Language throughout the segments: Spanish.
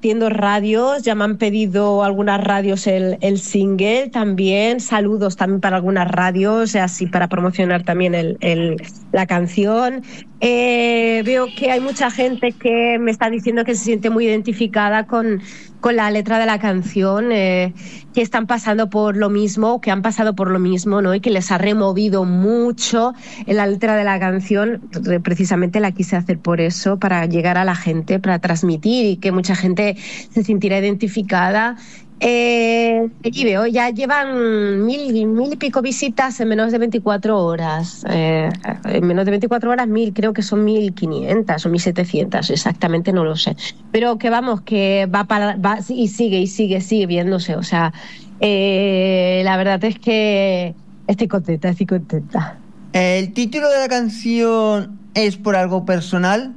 repartiendo radios, ya me han pedido algunas radios el single también, saludos también para algunas radios, así para promocionar también la canción. Veo que hay mucha gente que me está diciendo que se siente muy identificada con la letra de la canción, que están pasando por lo mismo, que han pasado por lo mismo, ¿no? Y que les ha removido mucho en la letra de la canción. Precisamente la quise hacer por eso, para llegar a la gente, para transmitir y que mucha gente se sintiera identificada. Aquí veo, ya llevan mil y pico visitas en menos de 24 horas. En menos de 24 horas, creo que son 1.500 o 1.700, exactamente no lo sé. Pero que vamos, que va y sigue viéndose. O sea, la verdad es que estoy contenta. ¿El título de la canción es por algo personal?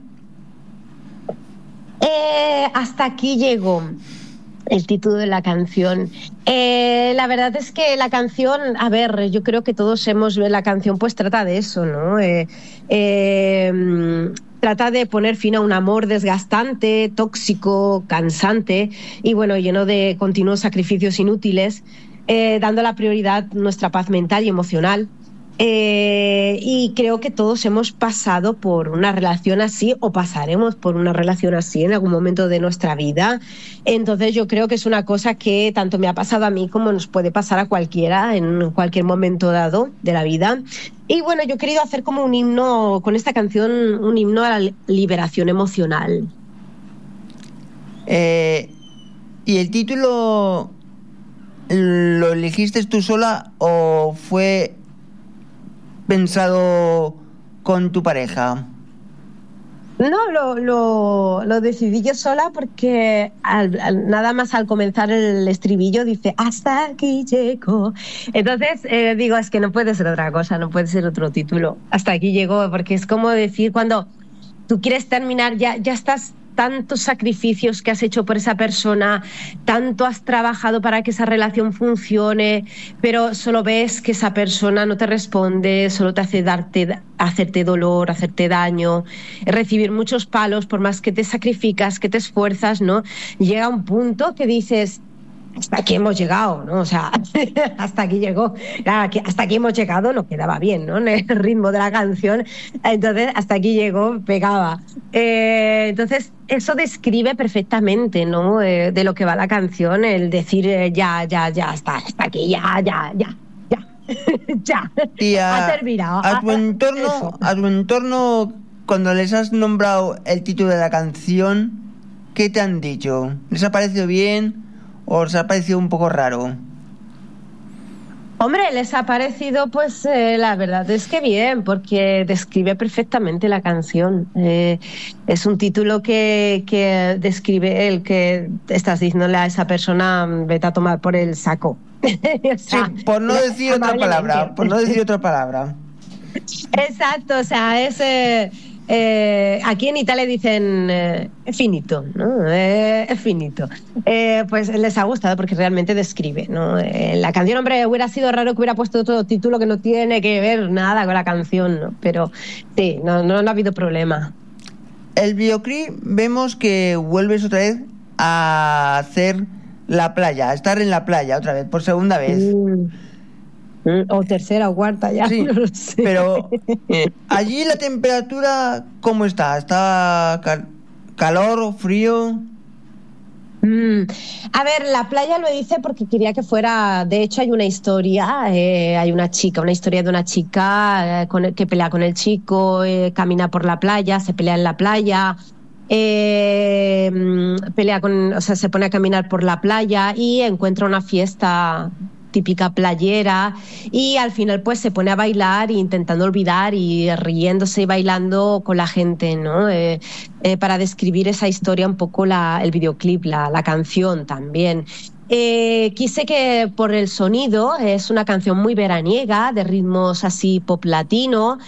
Hasta aquí llegó el título de la canción. La verdad es que la canción, a ver, yo creo que todos la canción pues trata de eso, ¿no? Trata de poner fin a un amor desgastante, tóxico, cansante y bueno, lleno de continuos sacrificios inútiles, dando la prioridad a nuestra paz mental y emocional. Y creo que todos hemos pasado por una relación así o pasaremos por una relación así en algún momento de nuestra vida. Entonces yo creo que es una cosa que tanto me ha pasado a mí como nos puede pasar a cualquiera en cualquier momento dado de la vida. Y bueno, yo he querido hacer como un himno con esta canción, un himno a la liberación emocional. ¿Y el título lo elegiste tú sola o fue pensado con tu pareja? No, lo decidí yo sola porque nada más al comenzar el estribillo dice hasta aquí llego. Entonces digo, es que no puede ser otra cosa, no puede ser otro título. Hasta aquí llegó, porque es como decir cuando tú quieres terminar, ya estás, tantos sacrificios que has hecho por esa persona, tanto has trabajado para que esa relación funcione, pero solo ves que esa persona no te responde, solo te hace hacerte dolor, hacerte daño, recibir muchos palos por más que te sacrificas, que te esfuerzas, ¿no? Llega un punto que dices, hasta aquí hemos llegado, ¿no? O sea, hasta aquí llegó. Claro, hasta aquí hemos llegado, no quedaba bien, ¿no? En el ritmo de la canción. Entonces, hasta aquí llegó, pegaba. Entonces, eso describe perfectamente, ¿no? De lo que va la canción, el decir ya, hasta aquí, ya. Ya. Y ha terminado. A tu entorno, cuando les has nombrado el título de la canción, ¿qué te han dicho? ¿Les ha parecido bien o les ha parecido un poco raro? Hombre, les ha parecido, pues la verdad es que bien, porque describe perfectamente la canción. Es un título que describe el que estás diciéndole a esa persona, vete a tomar por el saco. O sea, sí, por no decir otra palabra. Exacto, o sea, es... aquí en Italia dicen es finito, ¿no? Es finito. Pues les ha gustado porque realmente describe, ¿no? La canción, hombre, hubiera sido raro que hubiera puesto otro título que no tiene que ver nada con la canción, ¿no? Pero sí, no ha habido problema. El videoclip vemos que vuelves otra vez a hacer la playa, a estar en la playa otra vez, por segunda vez. O tercera o cuarta, ya sí, no lo sé. Pero allí la temperatura, ¿cómo está? ¿Está calor o frío? A ver, la playa lo hice porque quería que fuera... De hecho, hay una historia, hay una historia de una chica que pelea con el chico, camina por la playa, se pelea en la playa... se pone a caminar por la playa y encuentra una fiesta típica playera y al final pues se pone a bailar intentando olvidar y riéndose y bailando con la gente, ¿no? Para describir esa historia un poco el videoclip, la canción también. Quise que por el sonido, es una canción muy veraniega, de ritmos así pop latino,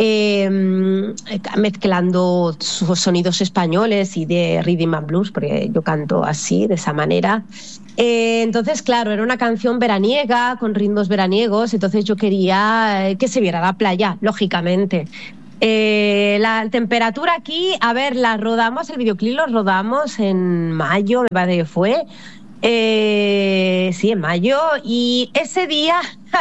mezclando sus sonidos españoles y de rhythm and blues, porque yo canto así, de esa manera. Entonces, claro, era una canción veraniega, con ritmos veraniegos, entonces yo quería que se viera la playa, lógicamente. La temperatura aquí, a ver, el videoclip lo rodamos en mayo, me parece que fue. Sí, en mayo. Y ese día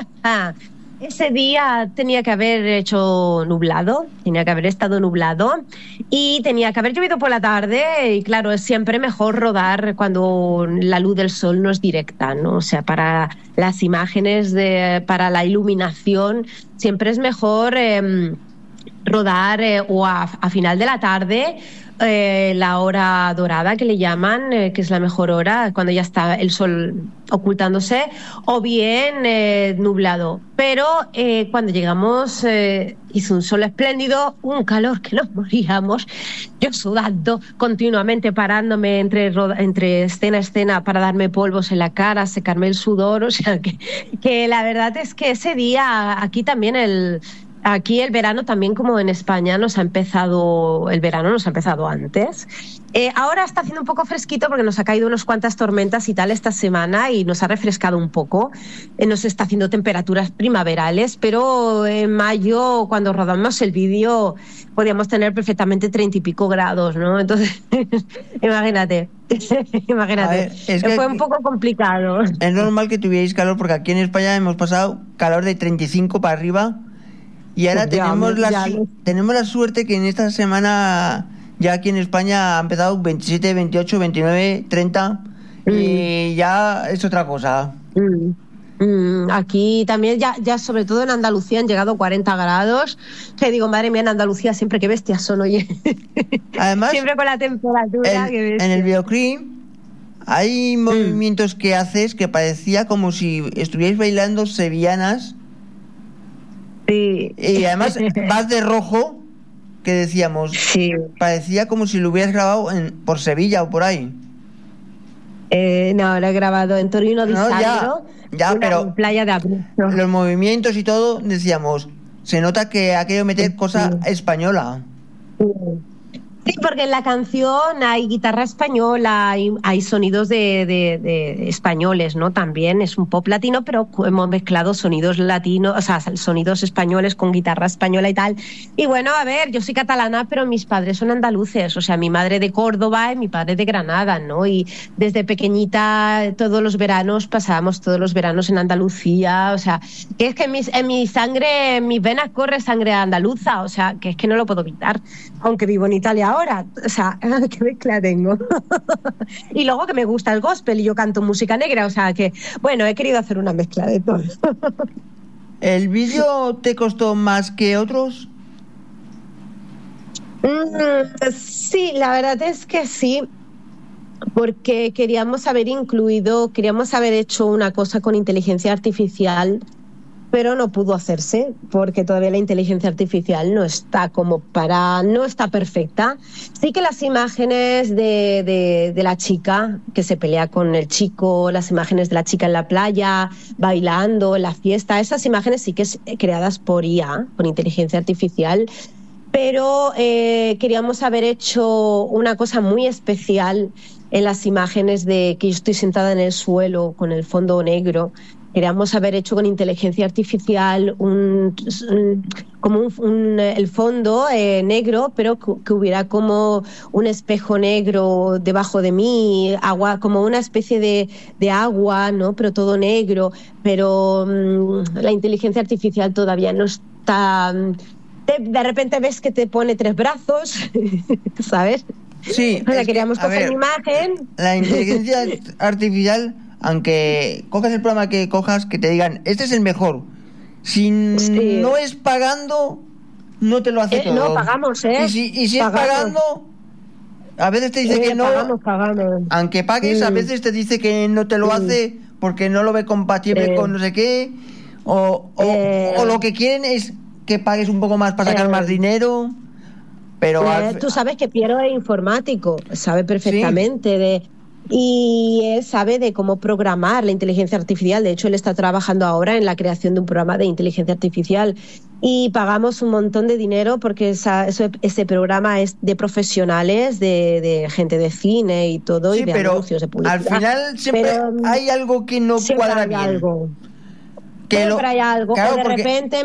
tenía que haber hecho nublado, tenía que haber estado nublado y tenía que haber llovido por la tarde. Y claro, es siempre mejor rodar cuando la luz del sol no es directa, ¿no? O sea, para las imágenes, para la iluminación, siempre es mejor rodar o a final de la tarde, la hora dorada que le llaman, que es la mejor hora, cuando ya está el sol ocultándose, o bien nublado. Pero cuando llegamos hizo un sol espléndido, un calor que nos moríamos, yo sudando continuamente, parándome entre escena a escena para darme polvos en la cara, secarme el sudor. O sea que la verdad es que ese día aquí también Aquí el verano también, como en España, el verano nos ha empezado antes. Ahora está haciendo un poco fresquito porque nos ha caído unas cuantas tormentas y tal esta semana y nos ha refrescado un poco. Nos está haciendo temperaturas primaverales, pero en mayo, cuando rodamos el vídeo, podíamos tener perfectamente 30 y pico grados, ¿no? Entonces, imagínate. Ver, es que fue un poco complicado. Es normal que tuvierais calor porque aquí en España hemos pasado calor de 35 para arriba. Y ahora tenemos la suerte que en esta semana ya aquí en España ha empezado 27, 28, 29, 30 y ya es otra cosa. Aquí también ya sobre todo en Andalucía han llegado 40 grados. Que digo, madre mía, en Andalucía siempre qué bestias son, oye. Además, siempre con la temperatura. En el videoclip hay movimientos que haces que parecía como si estuvierais bailando sevillanas. Sí. Y además vas de rojo, que decíamos, sí. Parecía como si lo hubieras grabado por Sevilla o por ahí. No, lo he grabado en Torino di Sagro, pero playa de Abruzzo. Los movimientos y todo, decíamos, se nota que ha querido meter cosa española. Sí, porque en la canción hay guitarra española, hay sonidos de españoles, ¿no? También es un pop latino, pero hemos mezclado sonidos latinos, o sea, sonidos españoles con guitarra española y tal. Y bueno, a ver, yo soy catalana, pero mis padres son andaluces, o sea, mi madre de Córdoba y mi padre de Granada, ¿no? Y desde pequeñita, pasábamos todos los veranos en Andalucía, o sea, que es que en mi sangre, en mis venas corre sangre andaluza, o sea, que es que no lo puedo quitar, aunque vivo en Italia ahora, o sea, qué mezcla tengo. Y luego que me gusta el gospel y yo canto música negra, o sea que, bueno, he querido hacer una mezcla de todo. ¿El vídeo te costó más que otros? Sí, la verdad es que sí, porque queríamos haber hecho una cosa con inteligencia artificial, pero no pudo hacerse porque todavía la inteligencia artificial no está perfecta. Sí que las imágenes de la chica que se pelea con el chico, las imágenes de la chica en la playa, bailando, en la fiesta, esas imágenes sí que es creadas por IA, por inteligencia artificial, pero queríamos haber hecho una cosa muy especial en las imágenes de que yo estoy sentada en el suelo con el fondo negro. Queríamos haber hecho con inteligencia artificial el fondo negro, pero que hubiera como un espejo negro debajo de mí, agua, como una especie de agua, ¿no? Pero todo negro. Pero la inteligencia artificial todavía no está. De repente ves que te pone 3 brazos, ¿sabes? Sí. O sea, queríamos coger una imagen. La inteligencia artificial, aunque cojas el programa que cojas, que te digan, este es el mejor. Si no es pagando, no te lo hace todo. No, pagamos, ¿eh? Y si es pagando, a veces te dice que no. Pagamos. Aunque pagues, a veces te dice que no te lo hace porque no lo ve compatible con no sé qué. O lo que quieren es que pagues un poco más para sacar más dinero. Pero tú sabes que Piero es informático, sabe perfectamente y él sabe de cómo programar la inteligencia artificial. De hecho, él está trabajando ahora en la creación de un programa de inteligencia artificial y pagamos un montón de dinero porque ese programa es de profesionales, de gente de cine y todo, y de anuncios, de publicidad. Al final siempre hay algo que no cuadra bien. siempre hay algo, claro, de repente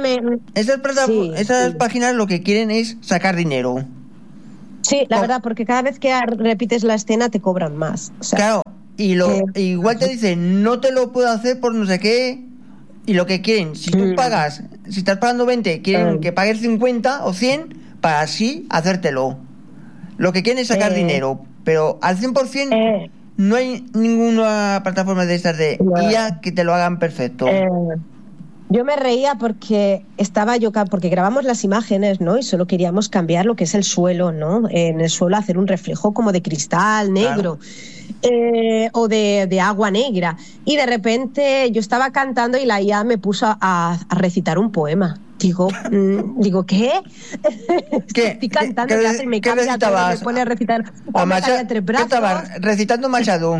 esas páginas lo que quieren es sacar dinero. Sí, la verdad, porque cada vez que repites la escena te cobran más. O sea, claro, y igual te dicen, no te lo puedo hacer por no sé qué, y lo que quieren, si tú pagas, si estás pagando 20, quieren que pagues 50 o 100 para así hacértelo. Lo que quieren es sacar dinero, pero al 100% no hay ninguna plataforma de estas de IA que te lo hagan perfecto. Yo me reía porque porque grabamos las imágenes, ¿no? Y solo queríamos cambiar lo que es el suelo, ¿no? En el suelo hacer un reflejo como de cristal negro, o de agua negra. Y de repente yo estaba cantando y la IA me puso a recitar un poema. Digo, ¿qué? Estoy cantando y me cambia todo, me pone a recitar. ¿Qué estabas recitando Machado?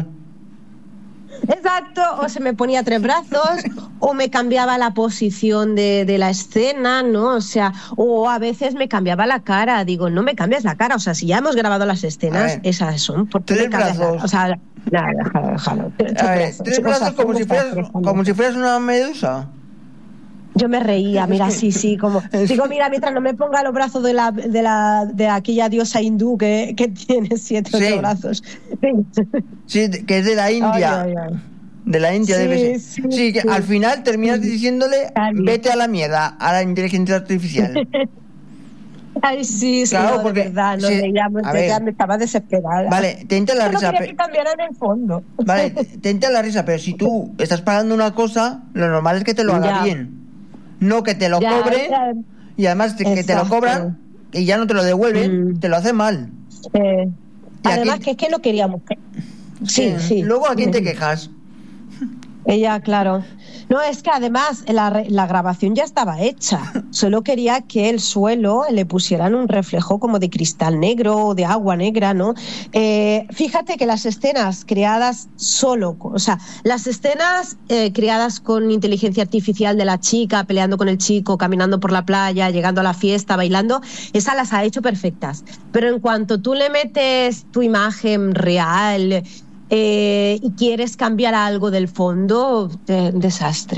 Exacto, o se me ponía 3 brazos, o me cambiaba la posición de la escena, ¿no? O sea, o a veces me cambiaba la cara. Digo, no me cambias la cara, o sea, si ya hemos grabado las escenas, esas son. ¿Por qué 3 brazos? O sea, déjalo. 3 brazos como si fueras una medusa. Yo me reía, mira, sí, como digo, mira, mientras no me ponga los brazos de aquella diosa hindú que tiene 7 o 8 brazos. Sí, que es de la India. Ay. De la India debe ser. Sí, que al final terminas diciéndole, vete a la mierda, a la inteligencia artificial. Ay, sí, claro, no, porque de verdad, nos reíamos, me estaba desesperada. Vale, te entra la risa. Quería que cambiaran el fondo. Vale, te entra la risa, pero si tú estás pagando una cosa, lo normal es que te lo haga bien. No que te lo cobre, y además que te lo cobran y ya no te lo devuelven, te lo hacen mal. Además que es que no queríamos. Sí. Luego, ¿a quién te quejas? Ella, claro. No, es que además la grabación ya estaba hecha. Solo quería que el suelo le pusieran un reflejo como de cristal negro o de agua negra, ¿no? Fíjate que las escenas creadas las escenas creadas con inteligencia artificial de la chica peleando con el chico, caminando por la playa, llegando a la fiesta, bailando, esas las ha hecho perfectas. Pero en cuanto tú le metes tu imagen real y quieres cambiar algo del fondo, un desastre.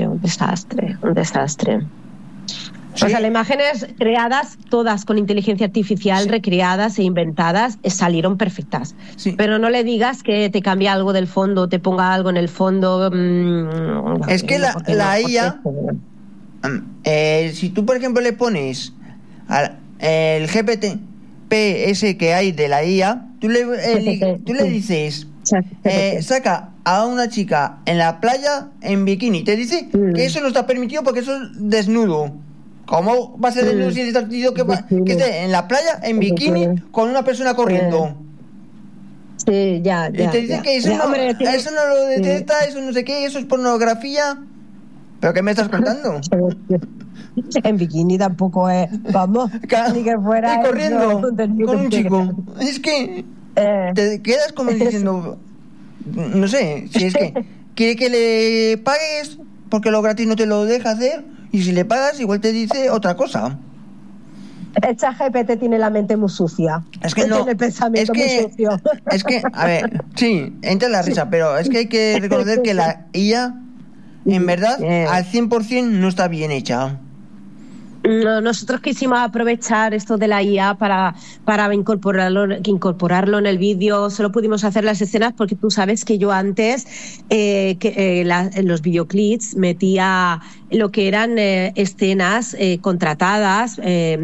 Sí. O sea, las imágenes creadas todas con inteligencia artificial, recreadas e inventadas, salieron perfectas. Sí. Pero no le digas que te cambie algo del fondo, te ponga algo en el fondo. Es que la IA, si tú, por ejemplo, le pones el GPT ese que hay de la IA, tú le dices... saca a una chica en la playa en bikini, te dice que eso no está permitido porque eso es desnudo. ¿Cómo va a ser desnudo si está permitido que esté en la playa en bikini con una persona corriendo? Sí, ya. Y te dice que eso no lo detecta, eso no sé qué, eso es pornografía. ¿Pero qué me estás contando? En bikini tampoco es, vamos, ni que fuera corriendo con un chico. Es que te quedas como diciendo, no sé, si es que quiere que le pagues porque lo gratis no te lo deja hacer, y si le pagas igual te dice otra cosa. El ChatGPT tiene la mente muy sucia. Es que no, tiene el pensamiento muy sucio. Es que, a ver, sí, entra la risa, pero es que hay que reconocer que la IA, en verdad, al 100% no está bien hecha. Nosotros quisimos aprovechar esto de la IA para incorporarlo en el vídeo. Solo pudimos hacer las escenas porque tú sabes que yo antes en los videoclips metía lo que eran escenas contratadas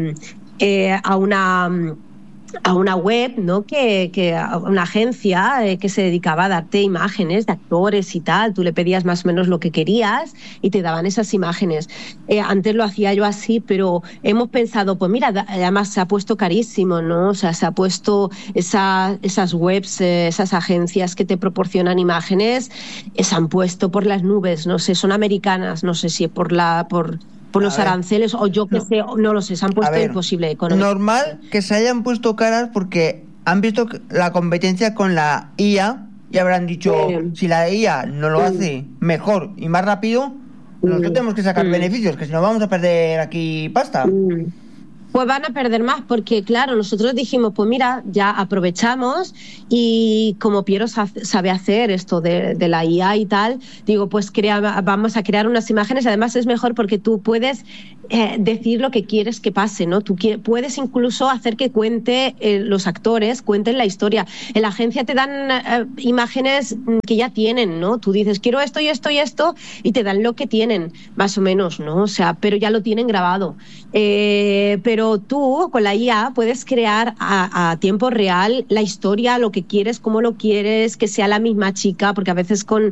a una web, ¿no? A una agencia que se dedicaba a darte imágenes de actores y tal. Tú le pedías más o menos lo que querías y te daban esas imágenes. Antes lo hacía yo así, pero hemos pensado, pues mira, además se ha puesto carísimo, ¿no? O sea, se ha puesto esas webs, esas agencias que te proporcionan imágenes, se han puesto por las nubes, no sé, son americanas, no sé si es por los aranceles o yo que sé, no lo sé, se han puesto imposible económico. Normal que se hayan puesto caras porque han visto la competencia con la IA y habrán dicho, si la IA no lo hace mejor y más rápido, nosotros tenemos que sacar beneficios, que si no vamos a perder aquí pasta. Pues van a perder más porque, claro, nosotros dijimos, pues mira, ya aprovechamos y como Piero sabe hacer esto de la IA y tal, digo, pues vamos a crear unas imágenes. Además es mejor porque tú puedes decir lo que quieres que pase, ¿no? Tú puedes incluso hacer que los actores cuenten la historia. En la agencia te dan imágenes que ya tienen, ¿no? Tú dices, quiero esto y esto y esto, y te dan lo que tienen, más o menos, ¿no? O sea, pero ya lo tienen grabado. Pero tú con la IA puedes crear a tiempo real la historia, lo que quieres, cómo lo quieres, que sea la misma chica, porque a veces con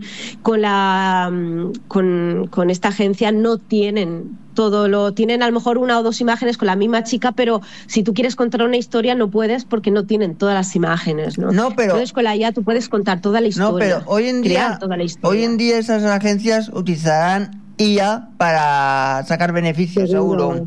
esta agencia no tienen tienen a lo mejor una o dos imágenes con la misma chica, pero si tú quieres contar una historia no puedes porque no tienen todas las imágenes, ¿no? Entonces con la IA tú puedes contar toda la historia. No, pero hoy en día esas agencias utilizarán IA para sacar beneficios, seguro.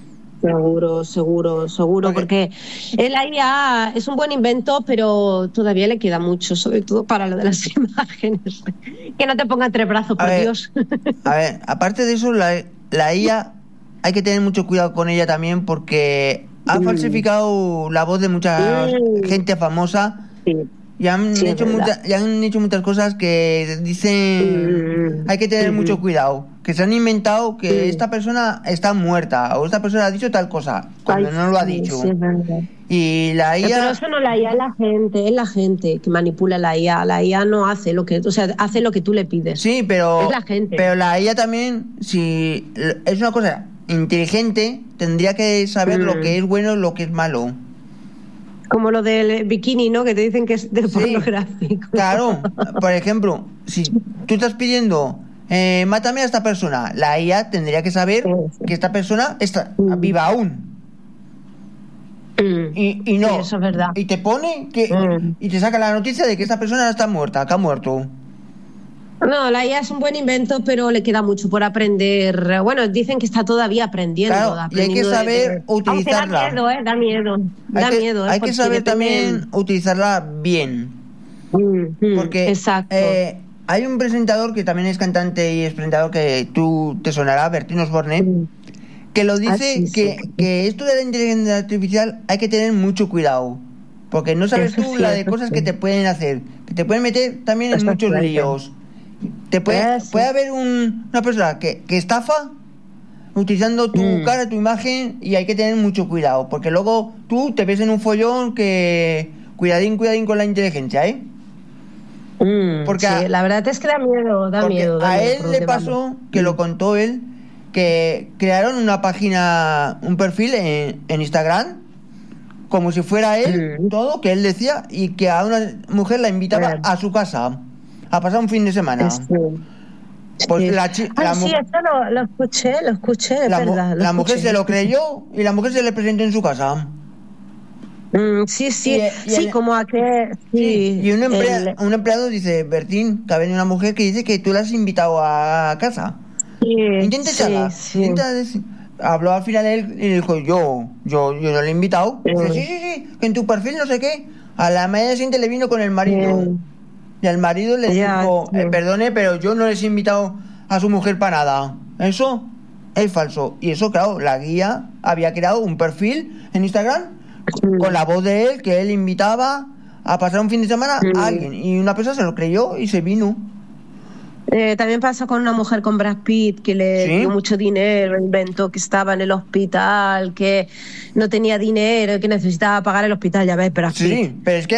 Seguro, porque la IA es un buen invento, pero todavía le queda mucho, sobre todo para lo de las imágenes. Que no te ponga entre brazos, por Dios. A ver, aparte de eso, la IA hay que tener mucho cuidado con ella también porque ha falsificado la voz de mucha gente famosa. Sí. Y han hecho muchas cosas que dicen hay que tener mucho cuidado, que se han inventado que esta persona está muerta o esta persona ha dicho tal cosa cuando no lo ha dicho. Sí, es verdad. Y la IA... Pero eso no la IA, es la gente que manipula la IA. La IA no hace hace lo que tú le pides. Sí, pero es la gente. Pero la IA también, si es una cosa inteligente, tendría que saber lo que es bueno y lo que es malo. Como lo del bikini, ¿no? Que te dicen que es de pornográfico. Claro, por ejemplo, si tú estás pidiendo mátame a esta persona, la IA tendría que saber que esta persona está viva aún. Y no. Sí, eso es verdad. Y te pone y te saca la noticia de que esta persona está muerta, que ha muerto. No, la IA es un buen invento, pero le queda mucho por aprender. Bueno, dicen que está todavía aprendiendo. Claro, y hay que saber utilizarla. Da miedo. Hay que saber también utilizarla bien. Porque exacto. Hay un presentador que también es cantante y es presentador que tú te sonará, Bertín Osborne, que lo dice que esto de la inteligencia artificial hay que tener mucho cuidado. Porque no sabes tú la de cosas que te pueden hacer, que te pueden meter también en muchos líos. Puede haber una persona que estafa utilizando tu cara, tu imagen, y hay que tener mucho cuidado, porque luego tú te ves en un follón que... Cuidadín con la inteligencia, ¿eh? Porque la verdad es que da miedo. A él le pasó, que lo contó él, que crearon una página, un perfil en Instagram, como si fuera él, todo, que él decía, y que a una mujer la invitaba a su casa a pasar un fin de semana. Pues eso lo escuché, es verdad. La mujer se lo creyó y la mujer se le presentó en su casa. Como a que... Y un empleado dice, Bertín, que ha venido una mujer que dice que tú la has invitado a casa. Intenta echarla. Habló al final él y dijo, yo no le he invitado. Dice, sí, que en tu perfil no sé qué. A la mañana siguiente le vino con el marido. Y al marido le dijo, perdone, pero yo no les he invitado a su mujer para nada. Eso es falso. Y eso, claro, la guía había creado un perfil en Instagram con la voz de él, que él invitaba a pasar un fin de semana a alguien. Y una persona se lo creyó y se vino. También pasó con una mujer con Brad Pitt que le dio mucho dinero, inventó que estaba en el hospital, que no tenía dinero, que necesitaba pagar el hospital, ya ves, Brad Pitt. Sí, pero es que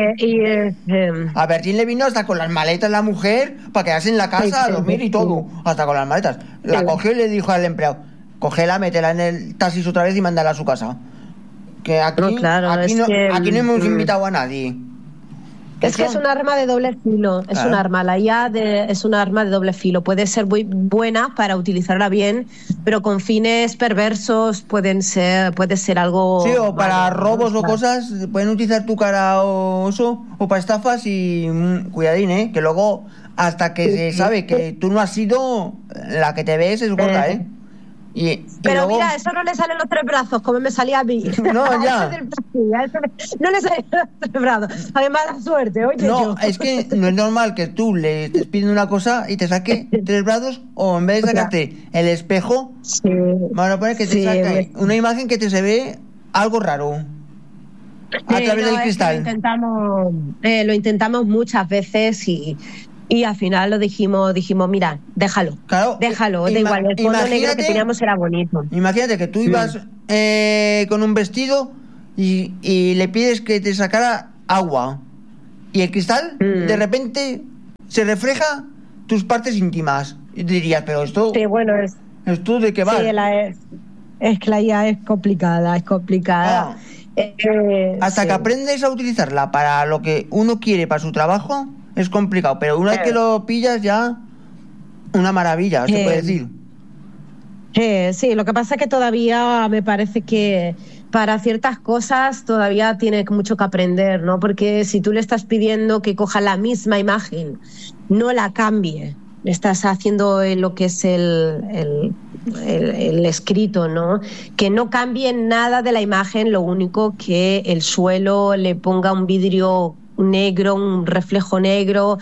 a Bertín le vino hasta con las maletas la mujer para quedarse en la casa a dormir y todo, hasta con las maletas. La cogió y le dijo al empleado, cógela, métela en el taxis otra vez y mándala a su casa. Que aquí no hemos invitado a nadie. Es que es un arma de doble filo, la IA es un arma de doble filo, puede ser muy buena para utilizarla bien, pero con fines perversos puede ser algo... Sí, o para robos o cosas, pueden utilizar tu cara o eso, o para estafas y cuidadín, que luego hasta que se sabe que tú no has sido, la que te ves es gorda, Pero luego... mira, eso no le salen los 3 brazos, como me salía a mí. No, ya. No le salen los 3 brazos. Además, la suerte, oye. No, es que no es normal que tú le estés pidiendo una cosa y te saque 3 brazos, o en vez de sacarte el espejo, vamos a poner que te saque una imagen que te se ve algo raro a través del cristal. Lo intentamos muchas veces y al final lo dijimos, mira, déjalo, da igual, el fondo negro que teníamos era bonito. Imagínate que tú ibas con un vestido y le pides que te sacara agua y el cristal de repente se refleja tus partes íntimas y dirías, pero esto... Sí, bueno, ¿esto de qué va? Sí, es que la IA es complicada. Hasta que aprendes a utilizarla para lo que uno quiere para su trabajo es complicado, pero una vez que lo pillas ya una maravilla, se puede decir. Sí, lo que pasa es que todavía me parece que para ciertas cosas todavía tiene mucho que aprender, ¿no? Porque si tú le estás pidiendo que coja la misma imagen, no la cambie, le estás haciendo lo que es el escrito, ¿no? Que no cambie nada de la imagen, lo único que el suelo le ponga un vidrio negro, un reflejo negro,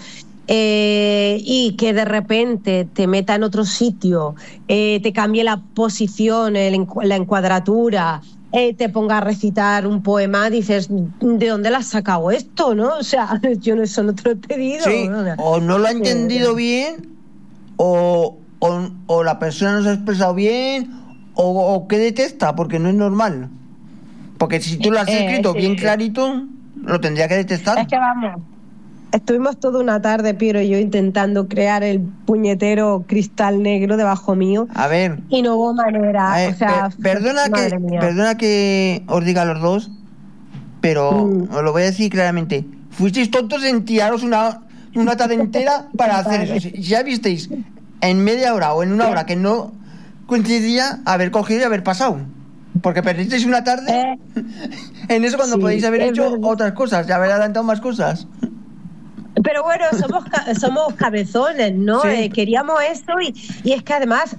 y que de repente te meta en otro sitio, te cambie la posición, la encuadratura, te ponga a recitar un poema, dices, ¿de dónde le has sacado esto? ¿No? O sea, yo eso no te lo he pedido. Sí, o no lo ha entendido bien, o la persona no se ha expresado bien, o que detesta, porque no es normal. Porque si tú lo has escrito bien clarito, lo tendría que detestar. Es que vamos, estuvimos toda una tarde, Piero y yo, intentando crear el puñetero cristal negro debajo mío. A ver. Y no hubo manera. O sea, perdona que os diga a los dos, pero os lo voy a decir claramente. Fuisteis tontos en tiraros una tarde entera para hacer eso. Si ya visteis en media hora o en una hora que no coincidía, haber cogido y haber pasado. Porque perdisteis una tarde en eso cuando podéis haber hecho otras cosas y haber adelantado más cosas. Pero bueno, somos cabezones, ¿no? Sí. Queríamos esto y es que además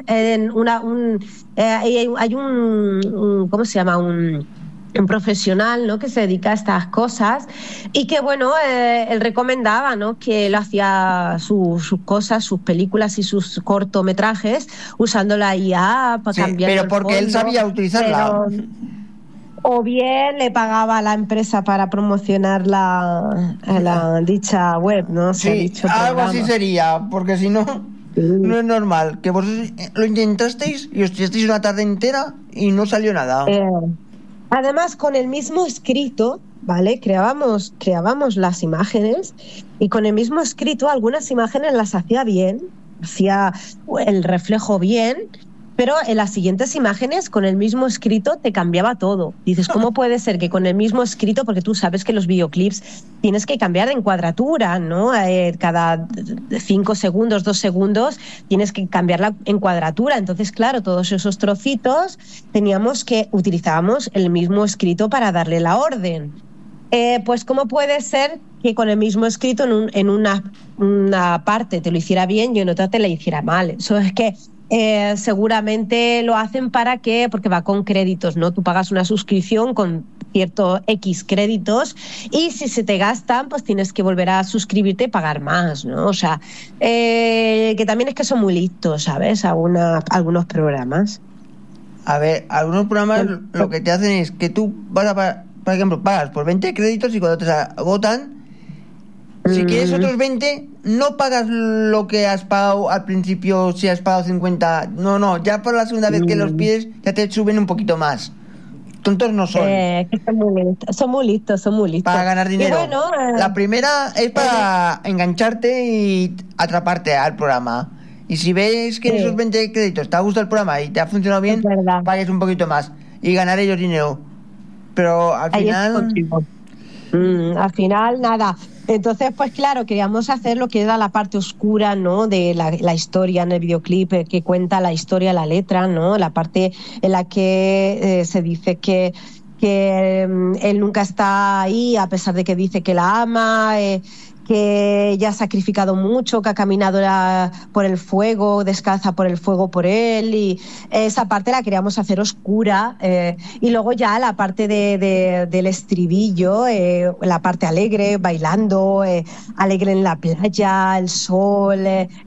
hay un ¿cómo se llama? Un profesional, ¿no? Que se dedica a estas cosas y que bueno, él recomendaba, ¿no? Que él hacía sus cosas, sus películas y sus cortometrajes usando la IA para cambiar. Pero porque él sabía utilizarla. O bien le pagaba a la empresa para promocionar la dicha web, ¿no? Sí, algo así sería, porque si no, no es normal. Que vosotros lo intentasteis y os tirasteis una tarde entera y no salió nada. Además, con el mismo escrito, ¿vale? Creábamos las imágenes y con el mismo escrito algunas imágenes las hacía bien, hacía el reflejo bien, pero en las siguientes imágenes con el mismo escrito te cambiaba todo. Dices, ¿cómo puede ser que con el mismo escrito, porque tú sabes que los videoclips tienes que cambiar de encuadratura, ¿no? Cada 5 segundos, 2 segundos tienes que cambiar la encuadratura. Entonces, claro, todos esos trocitos utilizábamos el mismo escrito para darle la orden. Pues ¿cómo puede ser que con el mismo escrito en una parte te lo hiciera bien y en otra te lo hiciera mal? Eso es que seguramente lo hacen porque va con créditos, ¿no? Tú pagas una suscripción con cierto X créditos y si se te gastan, pues tienes que volver a suscribirte y pagar más, ¿no? O sea, que también es que son muy listos, ¿sabes? Algunos programas. A ver, algunos programas lo que te hacen es que tú vas por ejemplo, pagas por 20 créditos y cuando te agotan, si quieres otros 20, no pagas lo que has pagado al principio, si has pagado 50. No, ya por la segunda vez que los pides, ya te suben un poquito más. Tontos no son. Que son muy listos. Para ganar dinero. Bueno, la primera es para engancharte y atraparte al programa. Y si ves que en esos 20 créditos te ha gustado el programa y te ha funcionado bien, pagues un poquito más y ganar ellos dinero. Pero al final nada. Entonces, pues claro, queríamos hacer lo que era la parte oscura, ¿no? De la historia en el videoclip, que cuenta la historia, la letra, ¿no? La parte en la que se dice que él nunca está ahí, a pesar de que dice que la ama, que ella ha sacrificado mucho, que ha caminado por el fuego, descalza por el fuego por él, y esa parte la queríamos hacer oscura, y luego ya la parte del estribillo, la parte alegre, bailando, alegre en la playa, el sol,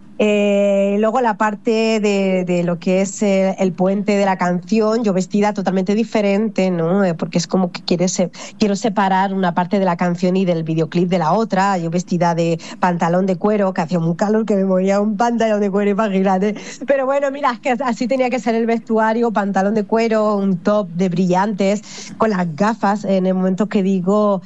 luego la parte de lo que es el puente de la canción, yo vestida totalmente diferente, ¿no? Porque es como que quiero separar una parte de la canción y del videoclip de la otra. Yo vestida de pantalón de cuero, que hacía un calor que me moría, un pantalón de cuero, imagínate. Pero bueno, mira, es que así tenía que ser el vestuario: pantalón de cuero, un top de brillantes, con las gafas, en el momento que digo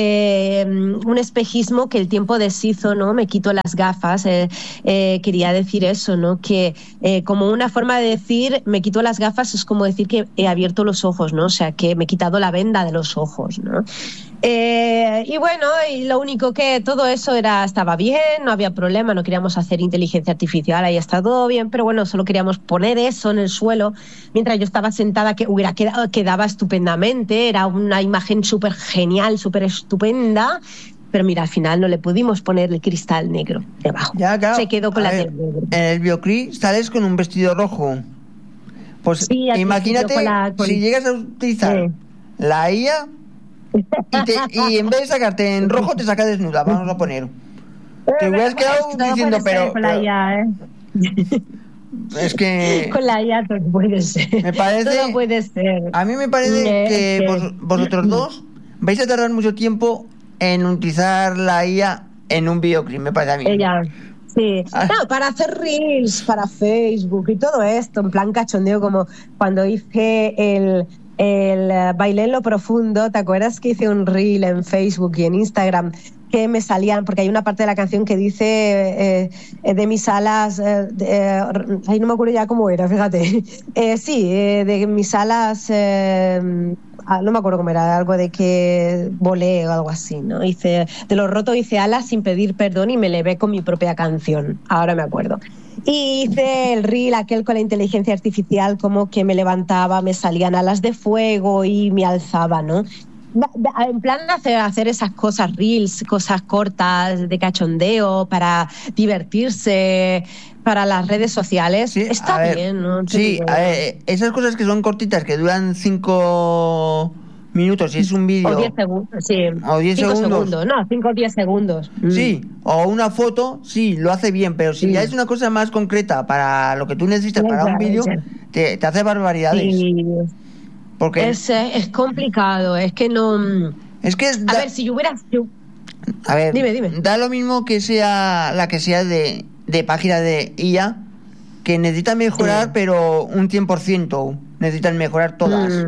un espejismo que el tiempo deshizo, ¿no? Me quito las gafas, quería decir eso, ¿no? Que como una forma de decir, me quito las gafas, es como decir que he abierto los ojos, ¿no? O sea, que me he quitado la venda de los ojos, ¿no? Y bueno, y lo único que todo eso estaba bien, no había problema, no queríamos hacer inteligencia artificial, ahí está todo bien, pero bueno, solo queríamos poner eso en el suelo mientras yo estaba sentada, que quedaba estupendamente, era una imagen súper genial, súper estupenda. Pero mira, al final no le pudimos poner el cristal negro debajo. Ya, claro. Se quedó con la tela negra. En el videoclip sales con un vestido rojo. Pues sí, imagínate si llegas a utilizar la IA y en vez de sacarte en rojo te saca desnuda, vamos a poner. Te hubieras quedado diciendo, pero... Con la IA, Es que... Con la IA todo puede ser. Me parece... Todo puede ser. A mí me parece que vosotros dos vais a tardar mucho tiempo en utilizar la IA en un videoclip, me parece a mí. Ella, sí. No, para hacer reels, para Facebook y todo esto, en plan cachondeo, como cuando hice el Bailé en lo profundo. ¿Te acuerdas que hice un reel en Facebook y en Instagram que me salían? Porque hay una parte de la canción que dice de mis alas, ahí no me acuerdo ya cómo era, fíjate. De mis alas... no me acuerdo cómo era, algo de que volé o algo así, ¿no? Hice, de lo roto hice alas sin pedir perdón y me elevé con mi propia canción, ahora me acuerdo. Y hice el reel aquel con la inteligencia artificial, como que me levantaba, me salían alas de fuego y me alzaba, ¿no? En plan hacer esas cosas, reels, cosas cortas de cachondeo para divertirse, para las redes sociales, sí, está bien, ¿no? Sí, esas cosas que son cortitas, que duran 5 minutos, si es un vídeo... O 10 segundos, sí. O 10 segundos. No, 5 o 10 segundos. Sí, o una foto, sí, lo hace bien, pero si ya es una cosa más concreta para lo que tú necesitas para un vídeo, te hace barbaridades. Sí. Porque es complicado, es que no... Es que a ver, si yo hubiera... A ver, dime. Da lo mismo que sea la que sea de página de IA, que necesitan mejorar, pero un 100%, necesitan mejorar todas.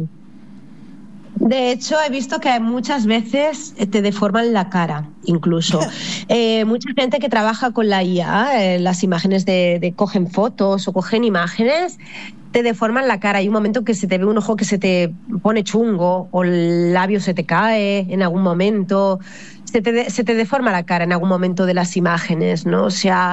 De hecho, he visto que muchas veces te deforman la cara, incluso. Mucha gente que trabaja con la IA, las imágenes cogen fotos o cogen imágenes, te deforman la cara. Hay un momento que se te ve un ojo que se te pone chungo, o el labio se te cae en algún momento. Se te deforma la cara en algún momento de las imágenes, ¿no? O sea,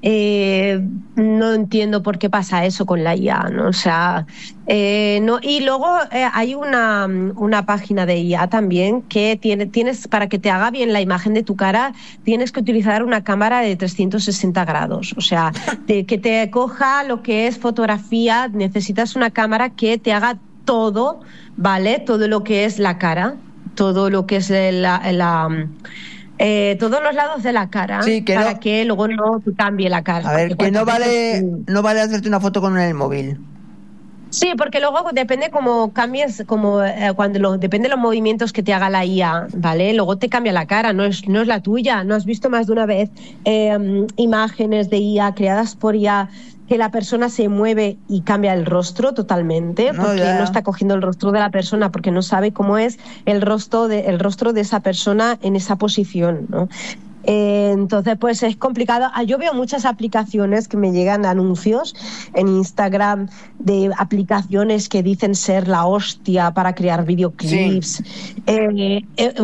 no entiendo por qué pasa eso con la IA, ¿no? O sea, no. Y luego hay una página de IA también que tienes, para que te haga bien la imagen de tu cara, tienes que utilizar una cámara de 360 grados. O sea, que te coja lo que es fotografía, necesitas una cámara que te haga todo, ¿vale? Todo lo que es la cara, todo lo que es todos los lados de la cara, sí, que para que luego no cambie la cara. A ver, que no vale hacerte una foto con el móvil. Sí, porque luego depende cómo cambies, depende de los movimientos que te haga la IA, ¿vale? Luego te cambia la cara, no es la tuya. ¿No has visto más de una vez imágenes de IA creadas por IA que la persona se mueve y cambia el rostro totalmente, porque no está cogiendo el rostro de la persona, porque no sabe cómo es el rostro de esa persona en esa posición, ¿no? Entonces, pues es complicado. Yo veo muchas aplicaciones que me llegan anuncios en Instagram de aplicaciones que dicen ser la hostia para crear videoclips. Sí.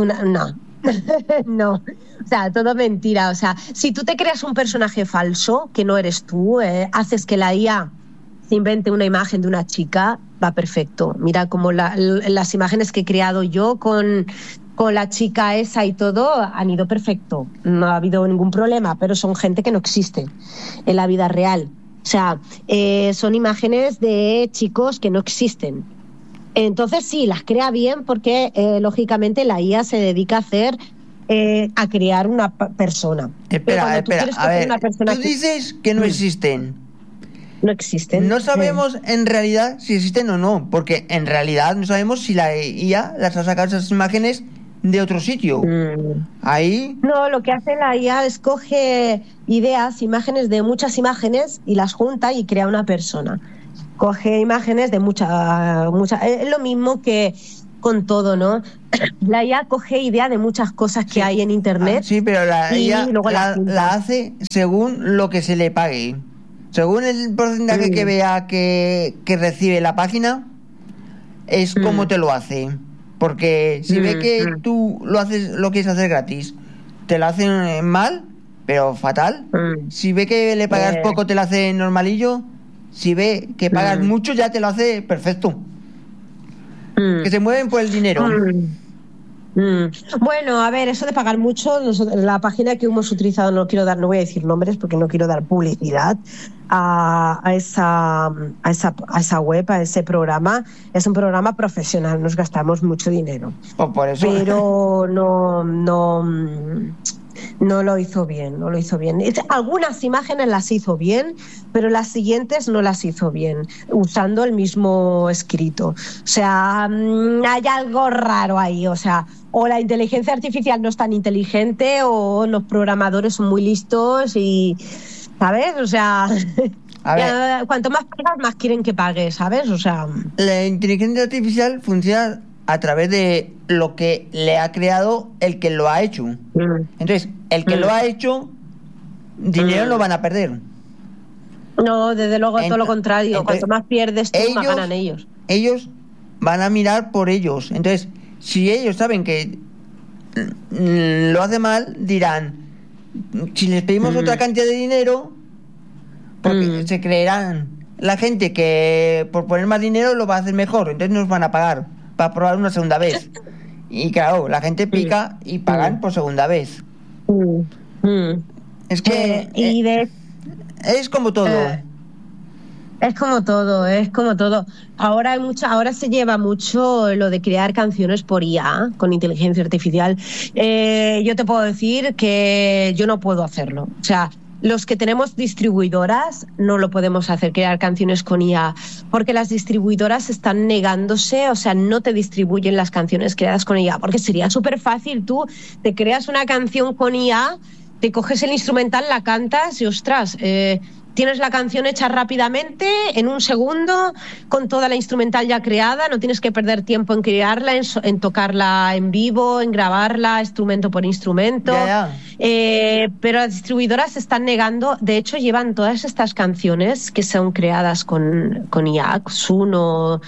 No, o sea, todo mentira. O sea, si tú te creas un personaje falso, que no eres tú, haces que la IA se invente una imagen de una chica, va perfecto. Mira como las imágenes que he creado yo con con la chica esa y todo, han ido perfecto. No ha habido ningún problema, pero son gente que no existe en la vida real. O sea, son imágenes de chicos que no existen. Entonces sí, las crea bien porque lógicamente la IA se dedica a crear una persona. Espera, a ver, tú dices que no existen. No existen. No sabemos en realidad si existen o no, porque en realidad no sabemos si la IA las ha sacado esas imágenes de otro sitio. Ahí... No, lo que hace la IA es coge imágenes de muchas imágenes y las junta y crea una persona. Coge imágenes de muchas. Es lo mismo que con todo, ¿no? La IA coge idea de muchas cosas que hay en internet. Sí, pero la IA la hace según lo que se le pague. Según el porcentaje que vea que recibe la página, es como te lo hace. Porque si ve que tú lo quieres hacer gratis, te lo hacen mal, pero fatal. Si ve que le pagas poco, te lo hace normalillo. Si ve que pagas mucho, ya te lo hace perfecto. Que se mueven por el dinero. Bueno, a ver, eso de pagar mucho, la página que hemos utilizado, no voy a decir nombres porque no quiero dar publicidad a esa web, a ese programa. Es un programa profesional, nos gastamos mucho dinero. Por eso. Pero no lo hizo bien. Algunas imágenes las hizo bien, pero las siguientes no las hizo bien, usando el mismo escrito. O sea, hay algo raro ahí. O sea, o la inteligencia artificial no es tan inteligente o los programadores son muy listos y, ¿sabes? O sea, cuanto más pagas, más quieren que pagues, ¿sabes? O sea, la inteligencia artificial funciona a través de lo que le ha creado el que lo ha hecho. Entonces, el que lo ha hecho, dinero no van a perder. No, desde luego, todo lo contrario. Cuanto más pierdes tú, más ganan ellos. Ellos van a mirar por ellos. Entonces, si ellos saben que lo hace mal, dirán, si les pedimos otra cantidad de dinero, porque se creerán la gente que por poner más dinero lo va a hacer mejor, entonces nos van a pagar para probar una segunda vez. Y claro, la gente pica y pagan por segunda vez. Es que es como todo. Es como todo. Ahora se lleva mucho lo de crear canciones por IA, con inteligencia artificial. Yo te puedo decir que yo no puedo hacerlo. O sea, los que tenemos distribuidoras no lo podemos hacer, crear canciones con IA, porque las distribuidoras están negándose, o sea, no te distribuyen las canciones creadas con IA, porque sería súper fácil. Tú te creas una canción con IA, te coges el instrumental, la cantas y ostras, tienes la canción hecha rápidamente, en un segundo, con toda la instrumental ya creada, no tienes que perder tiempo en crearla, en tocarla en vivo, en grabarla, instrumento por instrumento. Pero las distribuidoras se están negando, de hecho llevan todas estas canciones que son creadas con IA, Suno,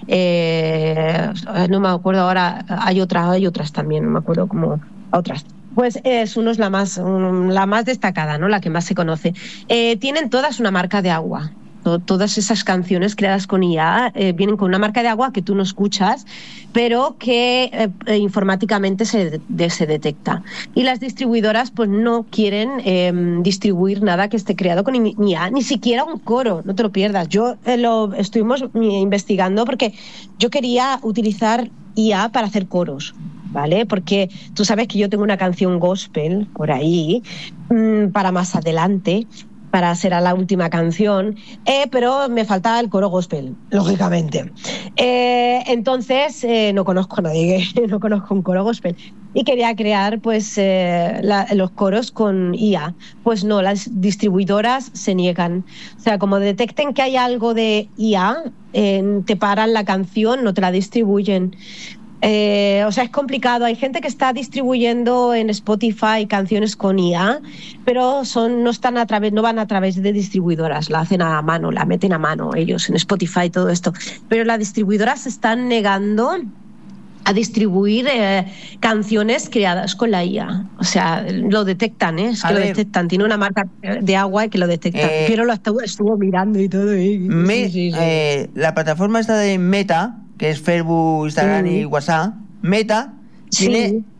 no me acuerdo ahora, hay otras también, no me acuerdo cómo, otras. Pues Suno es la más destacada, ¿no? La que más se conoce. Tienen todas una marca de agua. Todas esas canciones creadas con IA vienen con una marca de agua que tú no escuchas, pero que informáticamente se detecta. Y las distribuidoras pues no quieren distribuir nada que esté creado con IA, ni siquiera un coro, no te lo pierdas. Yo lo estuvimos investigando porque yo quería utilizar IA para hacer coros, ¿vale? Porque tú sabes que yo tengo una canción gospel por ahí para más adelante, para ser a la última canción, pero me faltaba el coro gospel, lógicamente. Entonces no conozco a nadie, no conozco un coro gospel. Y quería crear pues los coros con IA. Pues no, las distribuidoras se niegan. O sea, como detecten que hay algo de IA, te paran la canción, no te la distribuyen. O sea, es complicado. Hay gente que está distribuyendo en Spotify canciones con IA, pero no van a través de distribuidoras, la hacen a mano, la meten a mano ellos en Spotify, todo esto. Pero las distribuidoras se están negando a distribuir canciones creadas con la IA. O sea, lo detectan, es que lo detectan. Tiene una marca de agua que lo detectan. Pero lo estuvo mirando y todo. Sí. La plataforma esta de Meta, que es Facebook, Instagram y WhatsApp, Meta tiene